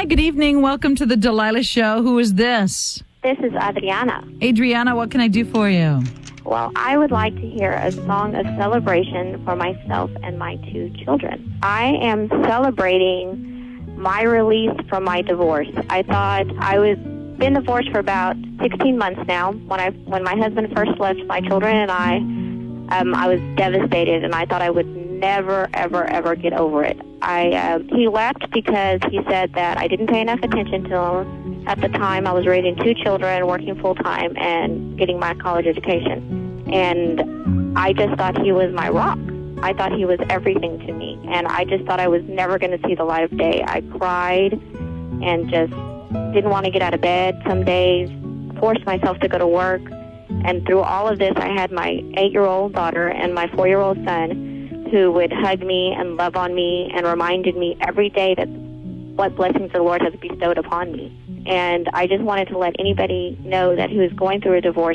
Hi, good evening. Welcome to the Delilah Show. Who is this? This is Adriana. Adriana, what can I do for you? Well, I would like to hear a song of celebration for myself and my 2 children. I am celebrating my release from my divorce. I thought I was been divorced for about 16 months now. When my husband first left my children and I was devastated, and I thought I would never, ever, ever get over it. He left because he said that I didn't pay enough attention to him. At the time, I was raising 2 children, working full-time, and getting my college education. And I just thought he was my rock. I thought he was everything to me. And I just thought I was never going to see the light of day. I cried and just didn't want to get out of bed some days, forced myself to go to work. And through all of this, I had my 8-year-old daughter and my 4-year-old son who would hug me and love on me and reminded me every day that what blessings the Lord has bestowed upon me. And I just wanted to let anybody know that who is going through a divorce